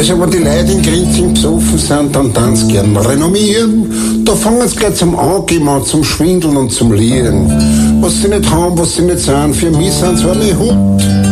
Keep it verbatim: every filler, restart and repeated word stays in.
Weißt du, wenn die Leute in Grinzing besoffen sind, dann dann sie gern renommieren. Da fangen sie gleich zum Angeben an, zum Schwindeln und zum Lieren. Was sie nicht haben, was sie nicht sind, für mich sind sie eine Hut.